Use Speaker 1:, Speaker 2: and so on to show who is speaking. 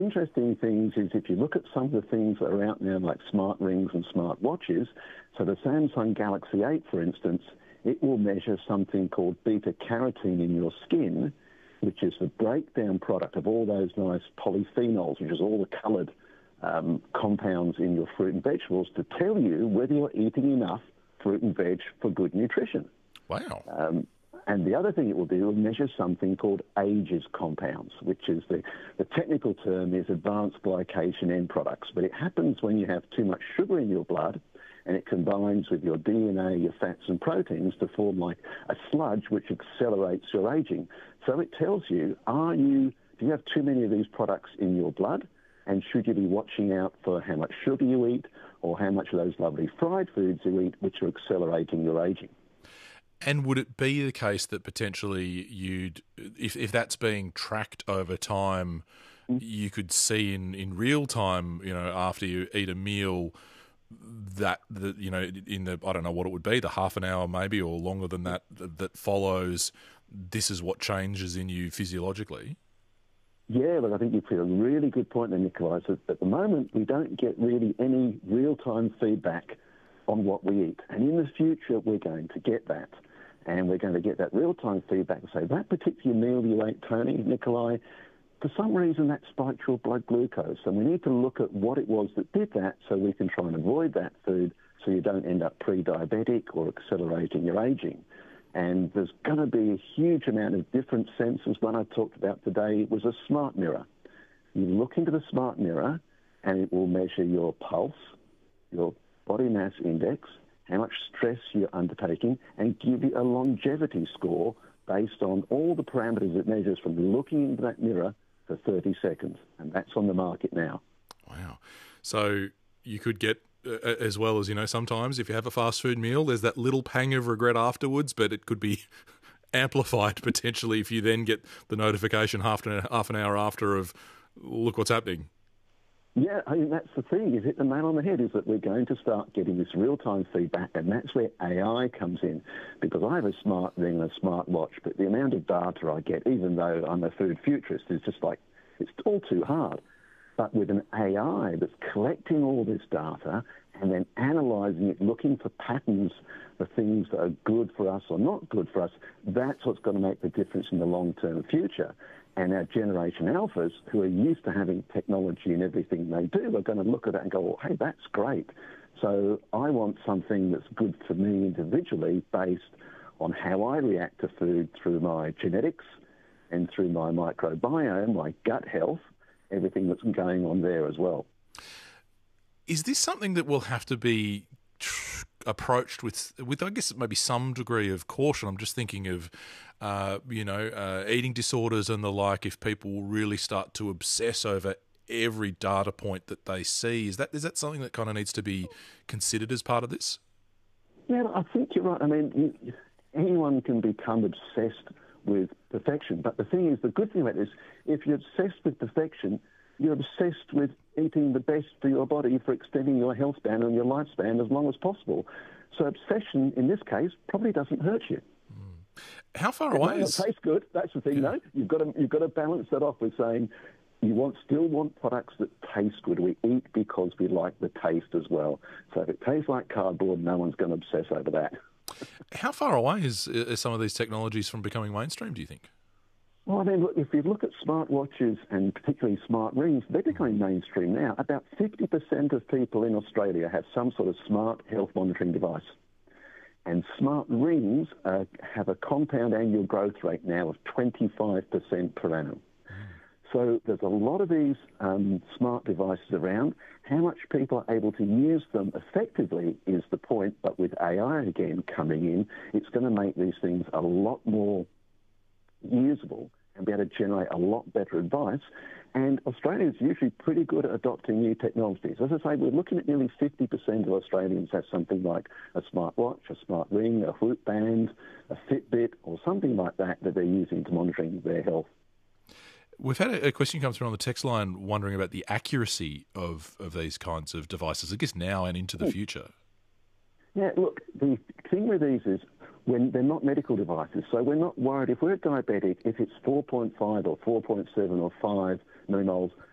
Speaker 1: Interesting things is if you look at some of the things that are out now, like smart rings and smart watches, so the Samsung Galaxy 8, for instance, it will measure something called beta-carotene in your skin, which is the breakdown product of all those nice polyphenols, which is all the coloured compounds in your fruit and vegetables, to tell you whether you're eating enough fruit and veg for good nutrition.
Speaker 2: Wow.
Speaker 1: And the other thing it will do will measure something called AGEs compounds, which is the technical term is advanced glycation end products. But it happens when you have too much sugar in your blood, and it combines with your DNA, your fats and proteins to form like a sludge which accelerates your aging. So it tells you, do you have too many of these products in your blood? And should you be watching out for how much sugar you eat or how much of those lovely fried foods you eat, which are accelerating your aging?
Speaker 2: And would it be the case that potentially if that's being tracked over time, you could see in real time, after you eat a meal, that in the, I don't know what it would be, the half an hour maybe or longer than that follows, this is what changes in you physiologically?
Speaker 1: Yeah, look, I think you put a really good point there, Nikolai. So at the moment, we don't get really any real-time feedback on what we eat. And in the future, we're going to get that. And we're going to get that real-time feedback and say, that particular meal you ate, Tony, Nikolai, for some reason that spiked your blood glucose. And we need to look at what it was that did that so we can try and avoid that food so you don't end up pre-diabetic or accelerating your aging. And there's going to be a huge amount of different sensors. One I talked about today was a smart mirror. You look into the smart mirror and it will measure your pulse, your body mass index, how much stress you're undertaking, and give you a longevity score based on all the parameters it measures from looking into that mirror for 30 seconds. And that's on the market now.
Speaker 2: Wow. So you could get, as well as, sometimes if you have a fast food meal, there's that little pang of regret afterwards, but it could be amplified potentially if you then get the notification half an hour after of, look what's happening.
Speaker 1: Yeah, I mean, that's the thing. You hit the nail on the head, is that we're going to start getting this real-time feedback, and that's where AI comes in. Because I have a smart ring and a smart watch, but the amount of data I get, even though I'm a food futurist, is just like, it's all too hard. But with an AI that's collecting all this data and then analysing it, looking for patterns for things that are good for us or not good for us, that's what's going to make the difference in the long-term future. And our Generation Alphas, who are used to having technology in everything they do, are going to look at that and go, well, hey, that's great. So I want something that's good for me individually based on how I react to food through my genetics and through my microbiome, my gut health, everything that's going on there as well.
Speaker 2: Is this something that will have to be approached with I guess maybe some degree of caution? I'm just thinking of eating disorders and the like. If people really start to obsess over every data point that they see, is that something that kind of needs to be considered as part of this?
Speaker 1: Yeah, I think you're right. I mean, anyone can become obsessed with perfection, but the thing is, the good thing about this, if you're obsessed with perfection, you're obsessed with eating the best for your body for extending your health span and your lifespan as long as possible. So obsession, in this case, probably doesn't hurt you.
Speaker 2: How far away is...
Speaker 1: It tastes good. That's the thing,
Speaker 2: Yeah.
Speaker 1: though. You've got to balance that off with saying you still want products that taste good. We eat because we like the taste as well. So if it tastes like cardboard, no one's going to obsess over that.
Speaker 2: How far away is some of these technologies from becoming mainstream, do you think?
Speaker 1: Well, I mean, look, if you look at smartwatches and particularly smart rings, they're becoming mainstream now. About 50% of people in Australia have some sort of smart health monitoring device. And smart rings have a compound annual growth rate now of 25% per annum. So there's a lot of these smart devices around. How much people are able to use them effectively is the point, but with AI again coming in, it's going to make these things a lot more usable and be able to generate a lot better advice. And Australia is usually pretty good at adopting new technologies. As I say, we're looking at nearly 50% of Australians have something like a smartwatch, a smart ring, a Whoop band, a Fitbit, or something like that they're using to monitoring their health.
Speaker 2: We've had a question come through on the text line wondering about the accuracy of these kinds of devices, I guess now and into the future.
Speaker 1: Yeah, look, the thing with these is when they're not medical devices, so we're not worried. If we're diabetic, if it's 4.5 or 4.7 or 5 millimoles,